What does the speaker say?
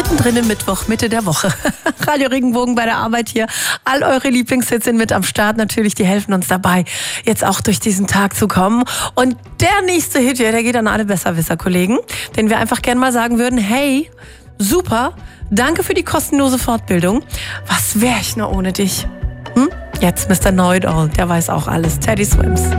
mittendrin im Mittwoch, Mitte der Woche. Radio Regenbogen bei der Arbeit hier. All eure Lieblingshits sind mit am Start. Natürlich, die helfen uns dabei, jetzt auch durch diesen Tag zu kommen. Und der nächste Hit hier, der geht an alle Besserwisser-Kollegen, denen wir einfach gerne mal sagen würden, hey, super, danke für die kostenlose Fortbildung. Was wäre ich nur ohne dich? Jetzt Mr. Know-it-all, der weiß auch alles. Teddy Swims.